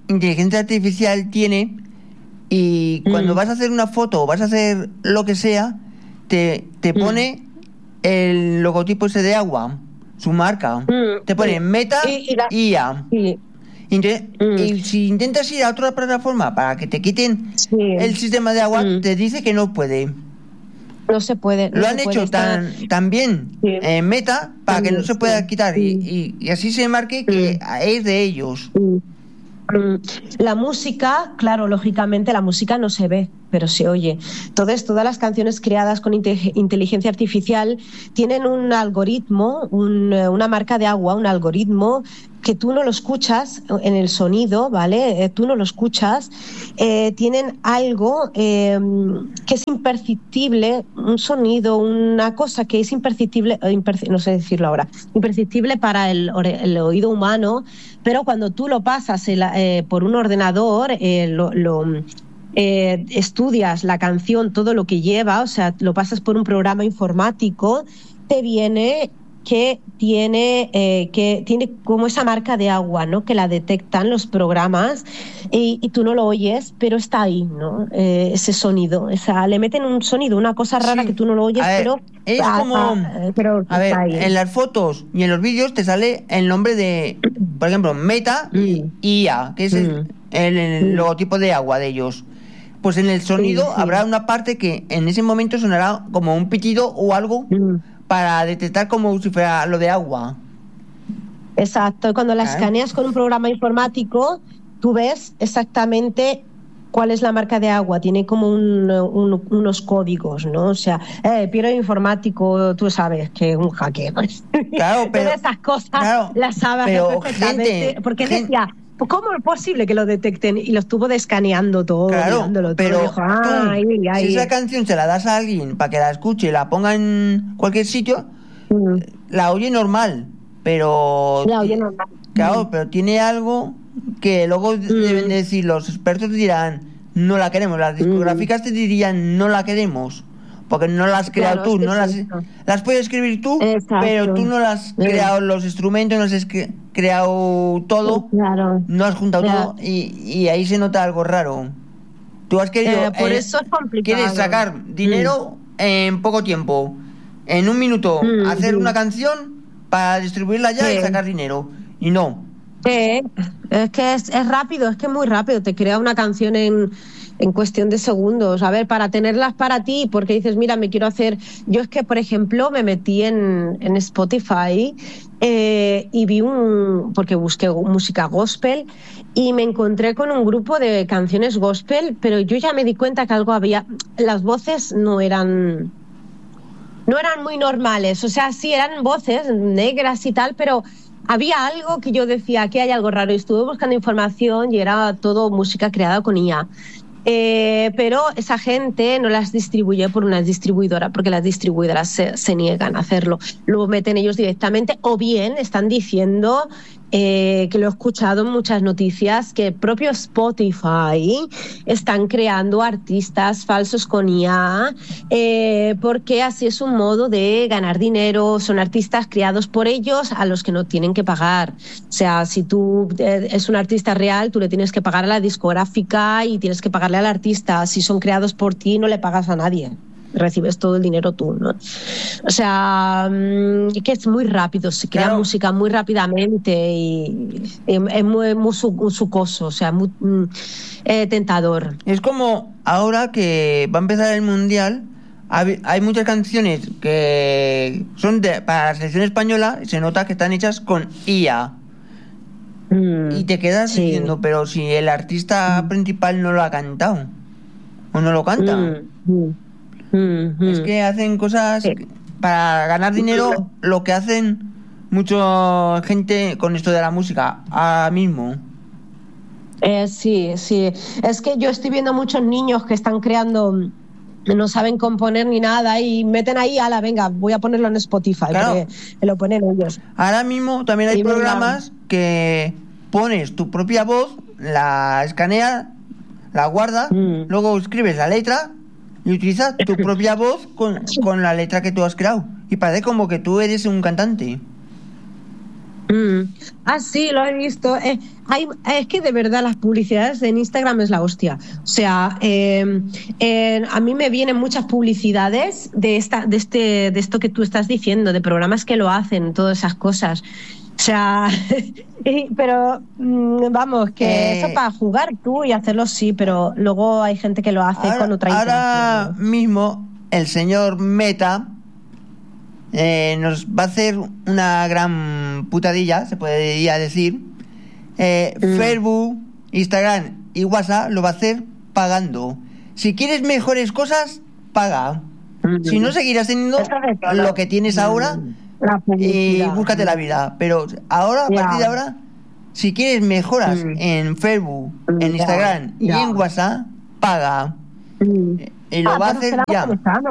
inteligencia artificial tiene, y cuando vas a hacer una foto o vas a hacer lo que sea, te pone el logotipo ese de agua, su marca. Te pone Meta IA. Y si intentas ir a otra plataforma para que te quiten el sistema de agua, te dice que no puede. No se puede. Lo han hecho tan bien en Meta para que no se pueda quitar y así se marque que es de ellos. La música, claro, lógicamente la música no se ve, pero se oye. Entonces, todas las canciones creadas con inteligencia artificial tienen un algoritmo, una marca de agua, un algoritmo que tú no lo escuchas en el sonido, ¿vale? Tú no lo escuchas. Tienen algo que es imperceptible, un sonido, una cosa que es imperceptible, no sé decirlo ahora, imperceptible para el oído humano, pero cuando tú lo pasas por un ordenador, estudias la canción, todo lo que lleva, o sea, lo pasas por un programa informático, te viene que tiene como esa marca de agua, ¿no? Que la detectan los programas y tú no lo oyes, pero está ahí, ¿no? Ese sonido, le meten un sonido, una cosa rara que tú no lo oyes, pero es como en las fotos y en los vídeos te sale el nombre de, por ejemplo, Meta IA, que es el logotipo de agua de ellos. Pues en el sonido habrá una parte que en ese momento sonará como un pitido o algo para detectar como si fuera lo de agua. Exacto, y cuando la escaneas con un programa informático, tú ves exactamente cuál es la marca de agua, tiene como unos códigos, ¿no? O sea, Piero informático, tú sabes que es un hacker. Claro, pero todas esas cosas las sabe perfectamente, porque decía, pues ¿cómo es posible que lo detecten? Y lo estuvo escaneando todo, mirándolo pero todo. Dijo, si esa canción se la das a alguien para que la escuche y la ponga en cualquier sitio, la oye normal, pero claro, pero tiene algo que luego deben decir, los expertos dirán, no la queremos, las discográficas te dirían, no la queremos, porque no las has creado tú, no las puedes escribir tú, pero tú no las has creado los instrumentos, no las has creado todo, no has juntado todo, y ahí se nota algo raro. Tú has querido, por eso es complicado. Quieres sacar dinero en poco tiempo, en un minuto, hacer una canción para distribuirla ya y sacar dinero, y no. Es que es rápido, es que es muy rápido, te crea una canción en cuestión de segundos. A ver, para tenerlas para ti, porque dices, mira, me quiero hacer... Yo es que, por ejemplo, me metí en Spotify y vi porque busqué música gospel y me encontré con un grupo de canciones gospel, pero yo ya me di cuenta que algo había... Las voces no eran muy normales, o sea, sí eran voces negras y tal, pero... Había algo que yo decía, aquí hay algo raro, y estuve buscando información y era todo música creada con IA. Pero esa gente no las distribuye por una distribuidora porque las distribuidoras se niegan a hacerlo. Lo meten ellos directamente o bien están diciendo, que lo he escuchado en muchas noticias, que el propio Spotify están creando artistas falsos con IA porque así es un modo de ganar dinero. Son artistas creados por ellos a los que no tienen que pagar. O sea, si tú es un artista real, tú le tienes que pagar a la discográfica y tienes que pagarle al artista. Si son creados por ti, no le pagas a nadie, recibes todo el dinero tú, ¿no? O sea, que es muy rápido, se crea música muy rápidamente y es muy sucoso, o sea, muy tentador. Es como ahora que va a empezar el Mundial, hay muchas canciones que son para la selección española y se nota que están hechas con IA. Y te quedas diciendo, pero si el artista principal no lo ha cantado o no lo canta. Es que hacen cosas para ganar dinero, lo que hacen mucha gente con esto de la música ahora mismo. Sí, es que yo estoy viendo muchos niños que están creando, no saben componer ni nada y meten ahí, venga, voy a ponerlo en Spotify, porque lo ponen ellos. Ahora mismo también hay programas que pones tu propia voz, la escaneas, la guardas, luego escribes la letra y utilizas tu propia voz con la letra que tú has creado y parece como que tú eres un cantante. Ah, sí, lo he visto. Es que de verdad las publicidades en Instagram es la hostia. O sea, a mí me vienen muchas publicidades de esto que tú estás diciendo, de programas que lo hacen, todas esas cosas. O sea, pero vamos, que eso para jugar tú y hacerlo sí, pero luego hay gente que lo hace con otra intención. Ahora mismo el señor Meta nos va a hacer una gran putadilla, se podría decir. Facebook, Instagram y WhatsApp lo va a hacer pagando. Si quieres mejores cosas, paga. Si no, seguirás teniendo lo que tienes ahora y búscate la vida. Pero ahora, a partir de ahora, si quieres mejoras en Facebook, en Instagram y en WhatsApp, paga. Y lo va a hacer ya.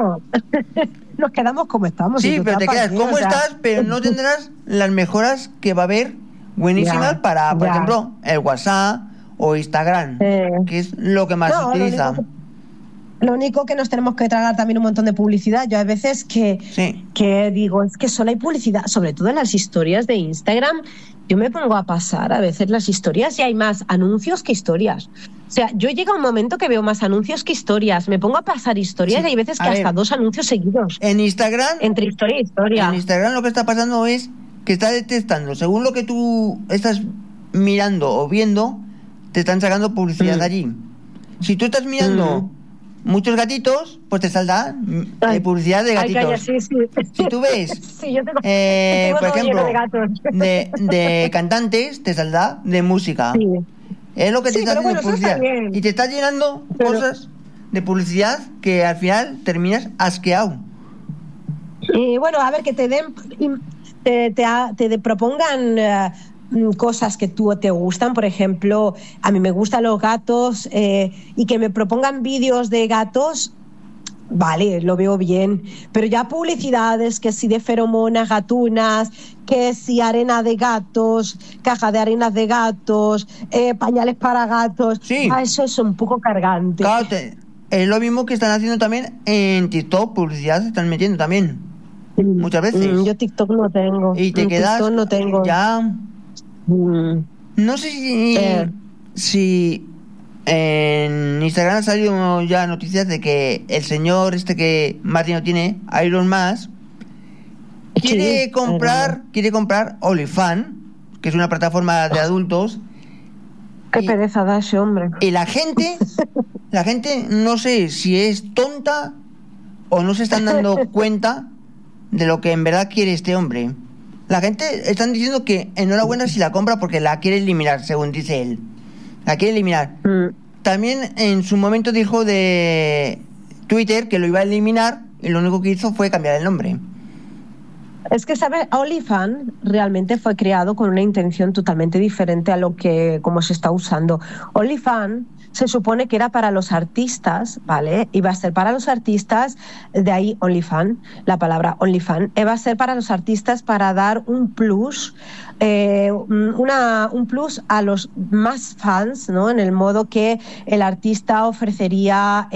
Nos quedamos como estamos. Sí, pero te quedas como estás, pero no tendrás las mejoras que va a haber buenísimas para, por ejemplo, el WhatsApp o Instagram, que es lo que más se utiliza. Lo único que nos tenemos que tragar también un montón de publicidad. Yo hay veces que digo, es que solo hay publicidad, sobre todo en las historias de Instagram. Yo me pongo a pasar a veces las historias y hay más anuncios que historias. O sea, yo llega un momento que veo más anuncios que historias. Me pongo a pasar historias y hay veces que hasta 2 anuncios seguidos. En Instagram, entre historia y historia. En Instagram lo que está pasando es que está detectando, según lo que tú estás mirando o viendo, te están sacando publicidad allí. Si tú estás mirando muchos gatitos, pues te saldrá publicidad de gatitos. Calla, sí. Si tú ves, tengo por ejemplo, de cantantes, te saldrá de música. Sí. Es lo que te está haciendo publicidad. Y te está llenando cosas de publicidad que al final terminas asqueado. Y bueno, a ver, que te den, te propongan cosas que tú te gustan. Por ejemplo, a mí me gustan los gatos y que me propongan vídeos de gatos. Vale, lo veo bien, pero ya publicidades que si de feromonas gatunas, que si arena de gatos, caja de arenas de gatos, pañales para gatos, eso es un poco cargante. Claro, es lo mismo que están haciendo también en TikTok, publicidad se están metiendo también muchas veces. Yo TikTok no tengo. Y te quedas TikTok no tengo. Ya no sé si en Instagram han salido ya noticias de que el señor que Martino tiene, Iron Musk, quiere comprar OnlyFans, que es una plataforma de adultos. Qué pereza da ese hombre. Y la gente no sé si es tonta o no se están dando cuenta de lo que en verdad quiere este hombre. La gente están diciendo que enhorabuena si la compra porque la quiere eliminar, según dice él. La quiere eliminar. También en su momento dijo de Twitter que lo iba a eliminar y lo único que hizo fue cambiar el nombre. Es que, ¿sabes? OnlyFans realmente fue creado con una intención totalmente diferente a lo que como se está usando. OnlyFans se supone que era para los artistas, ¿vale? Iba a ser para los artistas, de ahí OnlyFans, la palabra OnlyFans, iba a ser para los artistas para dar un plus, un plus a los más fans, ¿no? En el modo que el artista ofrecería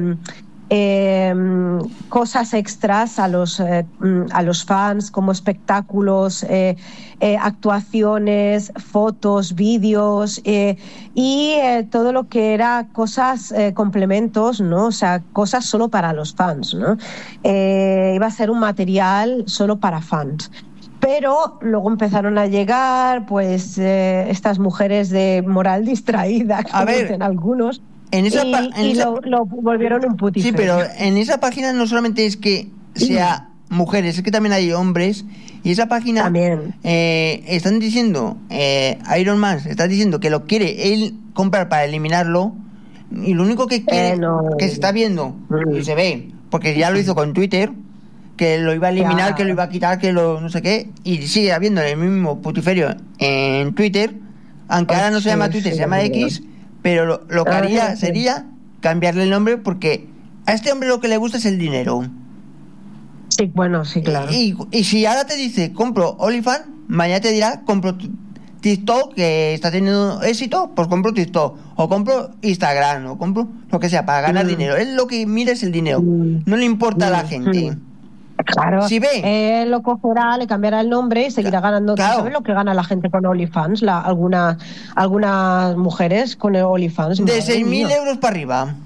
cosas extras a los fans, como espectáculos, actuaciones, fotos, vídeos y todo lo que era cosas, complementos, ¿no? O sea, cosas solo para los fans, ¿no? Iba a ser un material solo para fans. Pero luego empezaron a llegar pues estas mujeres de moral distraída, como dicen algunos. Lo volvieron un putífero. Sí, pero en esa página no solamente es que sea mujeres, es que también hay hombres. Y esa página también están diciendo, Iron Man está diciendo que lo quiere él comprar para eliminarlo. Y lo único que quiere, que se está viendo y se ve, porque ya lo hizo con Twitter, que lo iba a eliminar, que lo iba a quitar, que lo no sé qué, y sigue habiendo el mismo putiferio en Twitter, aunque ahora no se llama Twitter, se llama X. Pero lo que haría sería cambiarle el nombre porque a este hombre lo que le gusta es el dinero. Sí, bueno, sí, claro. Y si ahora te dice, compro OnlyFans, mañana te dirá, compro TikTok, que está teniendo éxito, pues compro TikTok. O compro Instagram, o compro lo que sea, para ganar dinero. Él lo que mira es el dinero. No le importa a la gente. Claro, Si ve, él lo cogerá, le cambiará el nombre y seguirá ganando. claro. ¿Tú sabes lo que gana la gente con OnlyFans? Algunas mujeres con el OnlyFans. De Madre 6.000 mía. euros para arriba.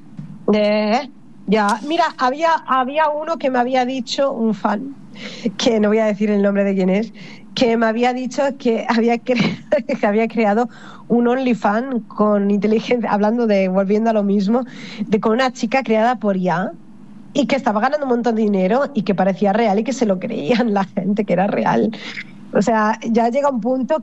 Ya, mira, había uno que me había dicho, un fan, que no voy a decir el nombre de quién es, que me había dicho que que había creado un OnlyFans con inteligencia, volviendo a lo mismo, con una chica creada por IA y que estaba ganando un montón de dinero y que parecía real y que se lo creían la gente que era real. O sea, ya llega un punto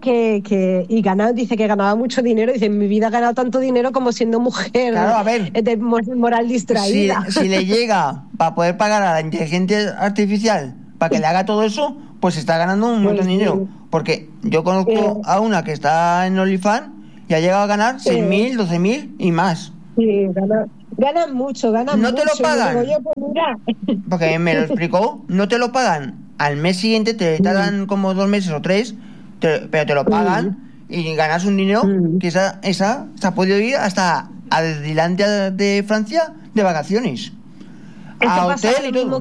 dice que ganaba mucho dinero, dice, en mi vida he ganado tanto dinero como siendo mujer, Claro, a ver, de moral distraída. si le llega para poder pagar a la inteligencia artificial para que le haga todo eso, pues está ganando un montón de dinero. Porque yo conozco a una que está en OnlyFans y ha llegado a ganar 6.000, 12.000 y más. Sí, ganan mucho, ganan No mucho. te lo pagan. Digo, oye, pues mira. Porque me lo explicó, no te lo pagan al mes siguiente, te tardan como 2 meses o 3, pero te lo pagan y ganas un dinero que esa se ha podido ir hasta a Disneylandia de Francia de vacaciones. A hotel y todo.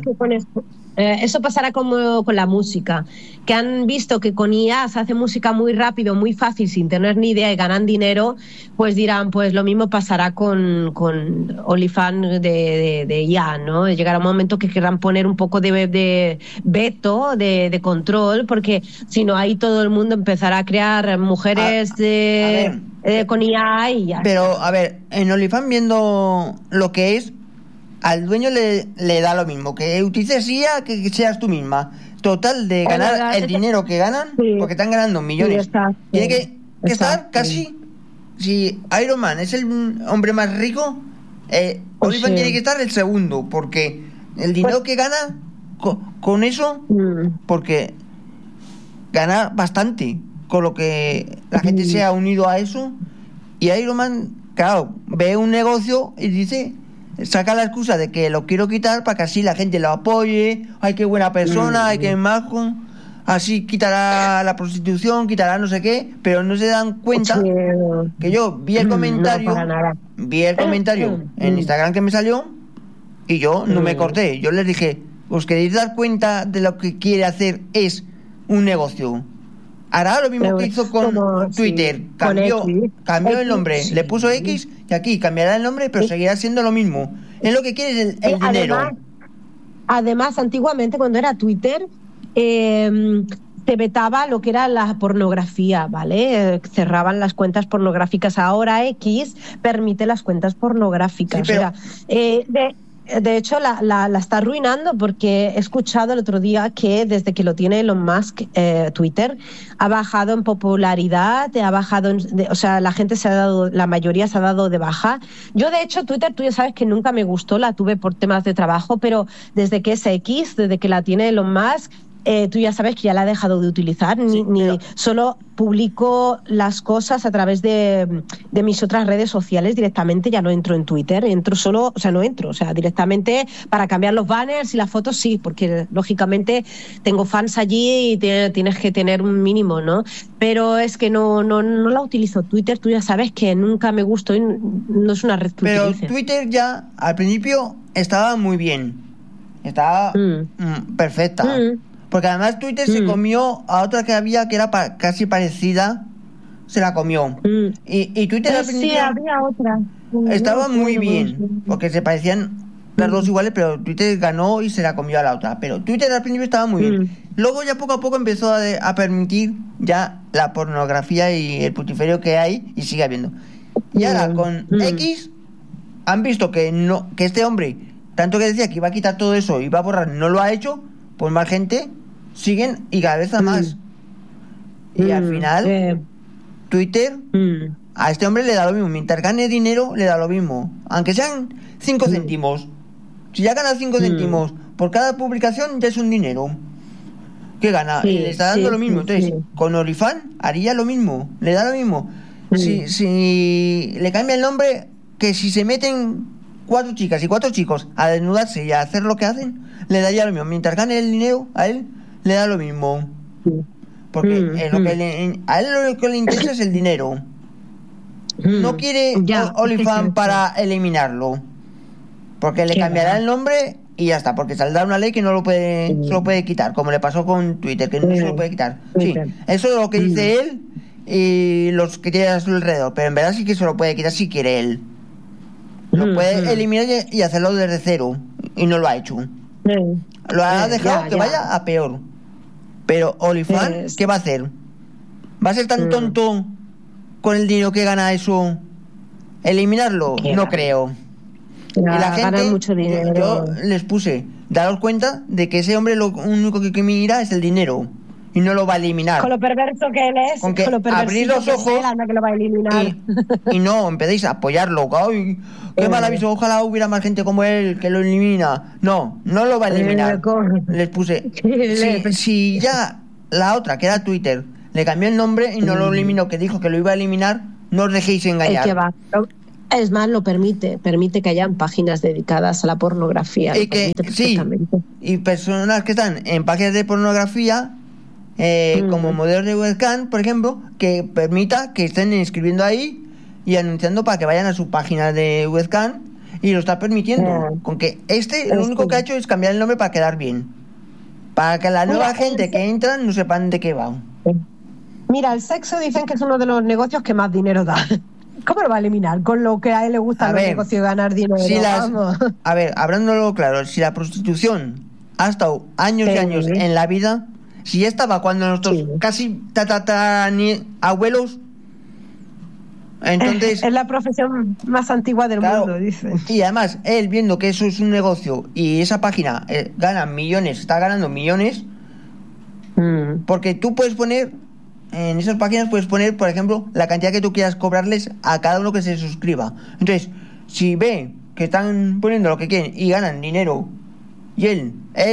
Eso pasará como con la música, que han visto que con IA se hace música muy rápido, muy fácil, sin tener ni idea y ganan dinero, pues dirán, pues lo mismo pasará con OnlyFans de IA, ¿no? Llegará un momento que querrán poner un poco de veto, de control, porque si no, ahí todo el mundo empezará a crear mujeres con IA y ya. Pero, a ver, en OnlyFans viendo lo que es, al dueño le da lo mismo, que utilices IA que seas tú misma. Total, de ganar el dinero que ganan, porque están ganando millones. Tiene que estar casi... Si Iron Man es el hombre más rico, OnlyFans tiene que estar el segundo, porque el dinero que gana con eso, porque gana bastante, con lo que la gente se ha unido a eso, y Iron Man, claro, ve un negocio y dice... Saca la excusa de que lo quiero quitar para que así la gente lo apoye. Ay, qué buena persona, ay, qué majo. Así quitará la prostitución, quitará no sé qué, pero no se dan cuenta que yo vi el comentario, en Instagram que me salió y yo no me corté. Yo les dije, ¿os queréis dar cuenta de lo que quiere hacer es un negocio? Hará lo mismo que hizo con Twitter, cambió el nombre, le puso X y aquí cambiará el nombre, pero seguirá siendo lo mismo. Es lo que quiere es el dinero. Además, antiguamente cuando era Twitter, se vetaba lo que era la pornografía, ¿vale? Cerraban las cuentas pornográficas. Ahora X permite las cuentas pornográficas. Sí, pero... O sea, de hecho, la está arruinando porque he escuchado el otro día que desde que lo tiene Elon Musk, Twitter, ha bajado en popularidad, ha bajado, o sea, la mayoría se ha dado de baja. Yo, de hecho, Twitter, tú ya sabes que nunca me gustó, la tuve por temas de trabajo, pero desde que es X, desde que la tiene Elon Musk, tú ya sabes que ya la ha dejado de utilizar, solo publico las cosas a través de mis otras redes sociales directamente, ya no entro en Twitter, no entro, directamente para cambiar los banners y las fotos sí, porque lógicamente tengo fans allí y tienes que tener un mínimo, ¿no? Pero es que no la utilizo. Twitter, tú ya sabes que nunca me gustó y no es una red que Pero utilice. Twitter ya al principio estaba muy bien, estaba perfecta. Porque además Twitter se comió a otra que había que era casi parecida, se la comió. Y Twitter al principio sí, había otra. Estaba muy bien, porque se parecían las dos iguales, pero Twitter ganó y se la comió a la otra. Pero Twitter al principio estaba muy bien. Luego ya poco a poco empezó a permitir ya la pornografía y el putiferio que hay y sigue habiendo. Y ahora con X han visto que este hombre, tanto que decía que iba a quitar todo eso, iba a borrar, no lo ha hecho, pues más gente siguen y cada vez a más. Y al final Twitter a este hombre le da lo mismo, mientras gane dinero le da lo mismo, aunque sean 5 céntimos. Si ya gana 5 céntimos por cada publicación, ya es un dinero que gana y le está dando lo mismo. Entonces con OnlyFans haría lo mismo, le da lo mismo. Si le cambia el nombre, que si se meten 4 chicas y 4 chicos a desnudarse y a hacer lo que hacen, le daría lo mismo, mientras gane el dinero a él le da lo mismo, porque a él lo que le interesa es el dinero. No quiere OnlyFans para eliminarlo, porque le cambiará el nombre y ya está, porque saldrá una ley que no lo puede, se lo puede quitar, como le pasó con Twitter, que no se lo puede quitar. Sí, eso es lo que dice él y los que tienen a su alrededor, pero en verdad sí que se lo puede quitar si quiere él. Lo puede eliminar y hacerlo desde cero, y no lo ha hecho. Lo ha dejado que vaya a peor. Pero OnlyFans, ¿qué va a hacer? ¿Va a ser tan tonto con el dinero que gana eso? ¿Eliminarlo? No creo. Y la gente, mucho dinero. Yo les puse, daros cuenta de que ese hombre lo único que mira es el dinero y no lo va a eliminar. Con lo perverso que él es, con que abrir los ojos que lo va a eliminar. Y no empecéis a apoyarlo. ¡Ay, qué maravilloso! Ojalá hubiera más gente como él que lo elimina. No lo va a eliminar. Les puse, si ya la otra, que era Twitter, le cambió el nombre y no lo eliminó, que dijo que lo iba a eliminar, no os dejéis engañar. Es que va. Es más, lo permite que hayan páginas dedicadas a la pornografía. Y que sí, y personas que están en páginas de pornografía, como modelos de webcam, por ejemplo, que permita que estén escribiendo ahí y anunciando para que vayan a su página de webcam, y lo está permitiendo. Con que lo único que ha hecho es cambiar el nombre para quedar bien, para que la nueva gente que entra no sepan de qué va. Mira, el sexo dicen que es uno de los negocios que más dinero da. ¿Cómo lo va a eliminar? Con lo que a él le gusta los negocios, ganar dinero. A ver, hablándolo claro, si la prostitución ha estado años y años en la vida, si ya estaba cuando nuestros casi abuelos, entonces... Es la profesión más antigua del mundo, dicen. Y además, él viendo que eso es un negocio y esa página gana millones, está ganando millones, porque tú puedes poner... En esas páginas puedes poner, por ejemplo, la cantidad que tú quieras cobrarles a cada uno que se suscriba. Entonces, si ve que están poniendo lo que quieren y ganan dinero, y él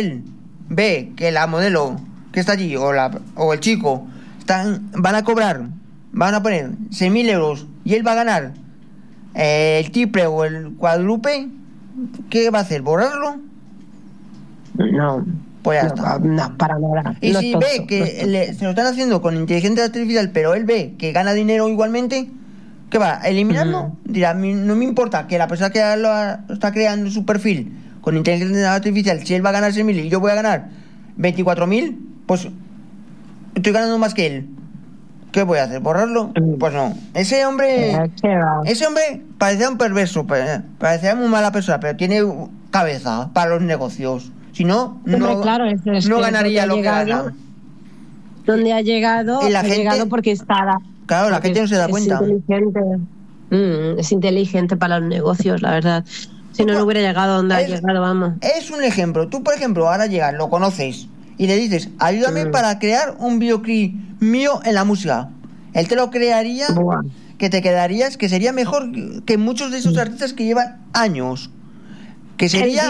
ve que la modelo que está allí o el chico van a poner 6.000 euros y él va a ganar el triple o el cuádruple, ¿qué va a hacer? ¿Borrarlo? No. Pues ya está. No, para nada. Y si ve que se lo están haciendo con inteligencia artificial, pero él ve que gana dinero igualmente, ¿qué va? ¿Eliminarlo? Dirá, no me importa que la persona que lo está creando su perfil con inteligencia artificial, si él va a ganar 6.000 y yo voy a ganar 24.000, pues estoy ganando más que él. ¿Qué voy a hacer? ¿Borrarlo? Pues no. Ese hombre parecía un perverso, parecía muy mala persona, pero tiene cabeza para los negocios. Si no, no ganaría lo que gana. Donde ha llegado, ha llegado porque está... Claro, la gente no se da cuenta. Es inteligente para los negocios, la verdad. Si no hubiera llegado donde ha llegado, vamos. Es un ejemplo. Tú, por ejemplo, ahora llegas, lo conoces y le dices, ayúdame para crear un videoclip mío en la música. Él te lo crearía, que te quedarías, que sería mejor que muchos de esos artistas que llevan años. Que sería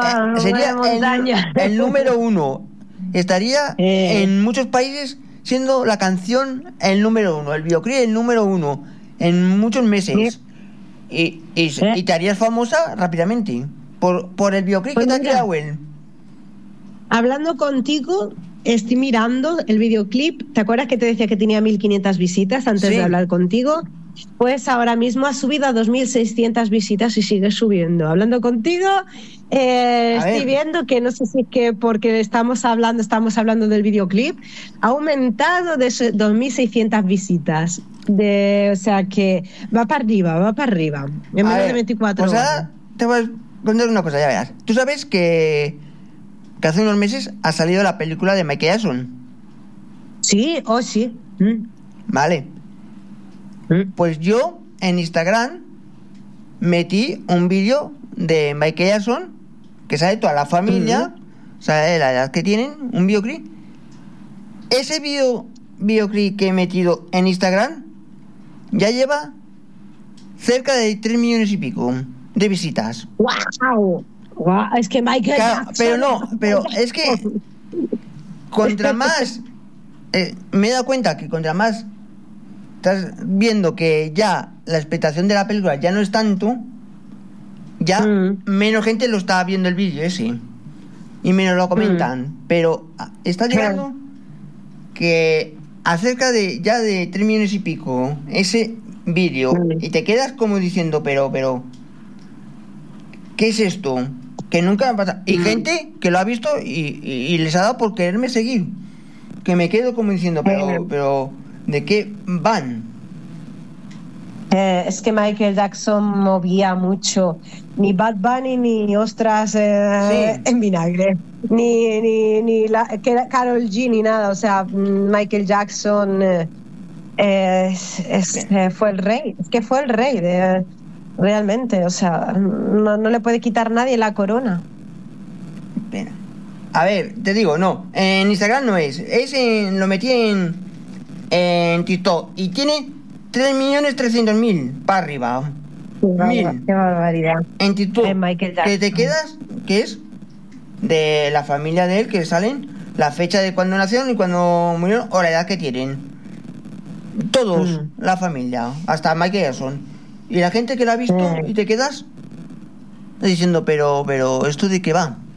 el número uno. Estaría en muchos países siendo la canción el número uno, el videoclip el número uno en muchos meses. Y te harías famosa rápidamente por el videoclip que te ha creado él. Hablando contigo, estoy mirando el videoclip. ¿Te acuerdas que te decía que tenía 1.500 visitas antes de hablar contigo? Pues ahora mismo ha subido a 2.600 visitas y sigue subiendo. Hablando contigo, estoy viendo que no sé si es que porque estamos hablando del videoclip, ha aumentado de 2.600 visitas. O sea que va para arriba. En menos de 24 horas. Ahora te voy a contar una cosa, ya verás. Tú sabes que hace unos meses ha salido la película de Michael Jackson. Sí, sí. Vale. Pues yo en Instagram metí un vídeo de Michael Jackson que sale toda la familia, sale la edad que tienen, un videoclip. Ese videoclip que he metido en Instagram ya lleva cerca de 3 millones y pico de visitas. ¡Wow! Es que Michael Jackson... Pero es que contra más me he dado cuenta que contra más estás viendo que ya la expectación de la película ya no es tanto, ya menos gente lo está viendo el vídeo ese y menos lo comentan, pero está llegando que acerca de 3 millones y pico ese vídeo y te quedas como diciendo pero ¿qué es esto? Que nunca me ha pasado. Y gente que lo ha visto y les ha dado por quererme seguir. Que me quedo como diciendo, pero ¿de qué van? Es que Michael Jackson movía mucho. Ni Bad Bunny ni ostras en vinagre. Ni Karol G ni nada. O sea, Michael Jackson fue el rey. Es que fue el rey realmente. O sea, no le puede quitar nadie la corona. Pena. A ver, te digo, no. En Instagram no es. Lo metí en TikTok. Y tiene 3.300.000 para arriba. Qué barbaridad. En TikTok. Que te quedas, que es de la familia de él, que salen la fecha de cuando nacieron y cuando murieron o la edad que tienen. Todos, la familia, hasta Michael Jackson. Y la gente que la ha visto y te quedas diciendo, pero ¿esto de qué va?